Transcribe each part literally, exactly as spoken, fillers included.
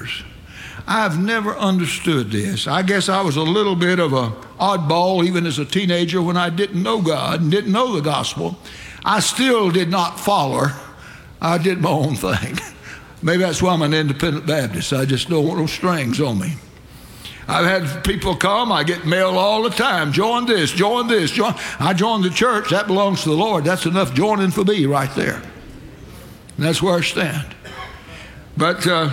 peers. I've never understood this. I guess I was a little bit of an oddball even as a teenager when I didn't know God and didn't know the gospel. I still did not follow. I did my own thing. Maybe that's why I'm an independent Baptist. I just don't want no strings on me. I've had people come. I get mail all the time. Join this, join this, join. I joined the church. That belongs to the Lord. That's enough joining for me right there. And that's where I stand. But uh,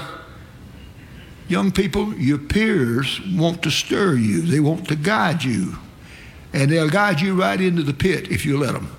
young people, your peers want to stir you. They want to guide you. And they'll guide you right into the pit if you let them.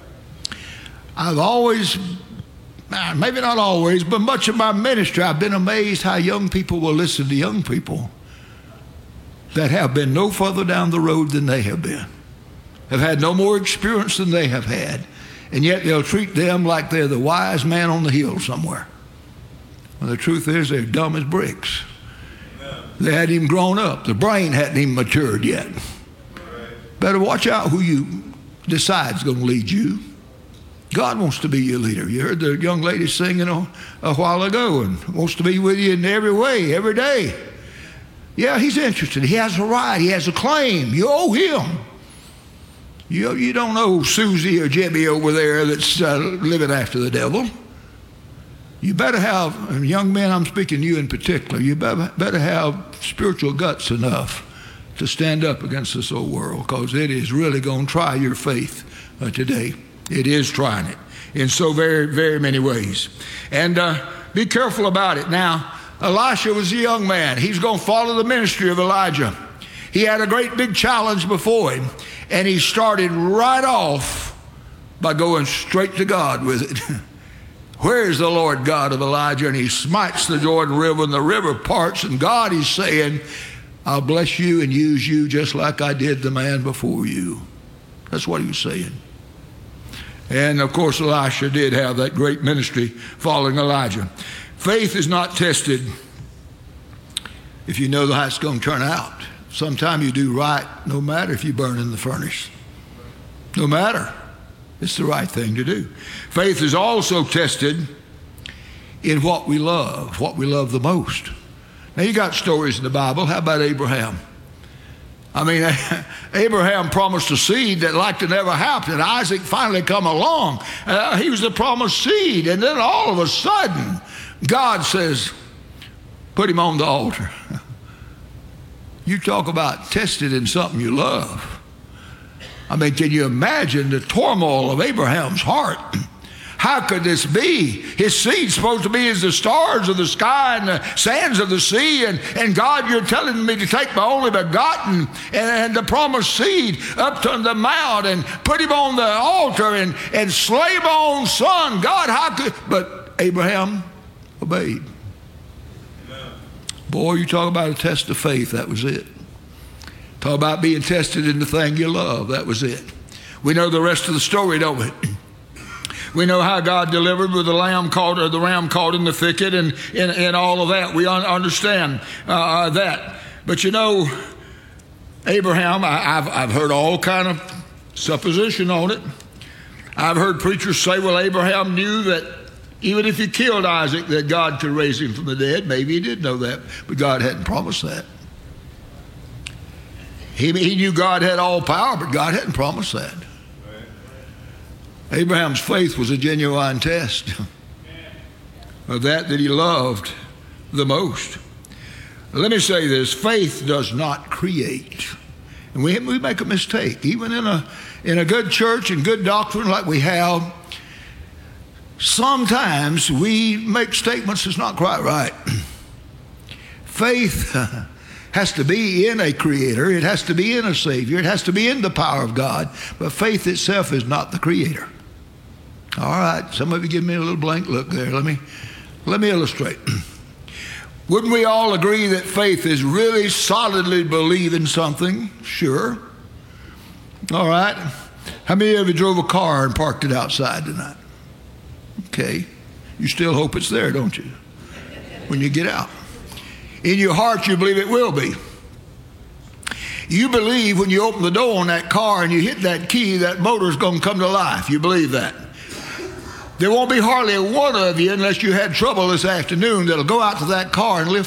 I've always, maybe not always, but much of my ministry, I've been amazed how young people will listen to young people that have been no further down the road than they have been, have had no more experience than they have had, and yet they'll treat them like they're the wise man on the hill somewhere. Well, the truth is they're dumb as bricks. They hadn't even grown up. The brain hadn't even matured yet. Better watch out who you decide is going to lead you. God wants to be your leader. You heard the young lady singing a, a while ago, and wants to be with you in every way, every day. Yeah, he's interested. He has a right. He has a claim. You owe him. You, you don't owe Susie or Jebby over there that's uh, living after the devil. You better have, and young men, I'm speaking to you in particular, you better, better have spiritual guts enough to stand up against this old world, because it is really going to try your faith uh, today. It is trying it in so very, very many ways. And uh, be careful about it. Now, Elisha was a young man. He's going to follow the ministry of Elijah. He had a great big challenge before him, and he started right off by going straight to God with it. Where is the Lord God of Elijah? And he smites the Jordan River, and the river parts, and God is saying, I'll bless you and use you just like I did the man before you. That's what he was saying. And of course, Elisha did have that great ministry following Elijah. Faith is not tested if you know how it's going to turn out. Sometime you do right, no matter if you burn in the furnace. No matter. It's the right thing to do. Faith is also tested in what we love, what we love the most. Now, you got stories in the Bible. How about Abraham? I mean, Abraham promised a seed that like to never happen. Isaac finally come along. Uh, he was the promised seed. And then all of a sudden, God says, put him on the altar. You talk about tested in something you love. I mean, can you imagine the turmoil of Abraham's heart? How could this be? His seed's supposed to be as the stars of the sky and the sands of the sea. And, and God, you're telling me to take my only begotten and, and the promised seed up to the mount and put him on the altar and, and slay my own son. God, how could... But Abraham obeyed. Amen. Boy, you talk about a test of faith. That was it. Talk about being tested in the thing you love. That was it. We know the rest of the story, don't we? We know how God delivered with the lamb caught, or the ram caught in the thicket, and, and, and all of that. We un- understand uh, that. But you know, Abraham, I, I've, I've heard all kind of supposition on it. I've heard preachers say, well, Abraham knew that even if he killed Isaac, that God could raise him from the dead. Maybe he did know that, but God hadn't promised that. He, he knew God had all power, but God hadn't promised that. Abraham's faith was a genuine test of that that he loved the most. Let me say this, faith does not create. And we, we make a mistake, even in a, in a good church and good doctrine like we have. Sometimes we make statements that's not quite right. Faith has to be in a creator. It has to be in a savior. It has to be in the power of God. But faith itself is not the creator. All right, some of you give me a little blank look there. Let me, let me illustrate. Wouldn't we all agree that faith is really solidly believing something? Sure. All right. How many of you drove a car and parked it outside tonight? Okay. You still hope it's there, don't you? When you get out. In your heart, you believe it will be. You believe when you open the door on that car and you hit that key, that motor's going to come to life. You believe that. There won't be hardly one of you, unless you had trouble this afternoon, that'll go out to that car and lift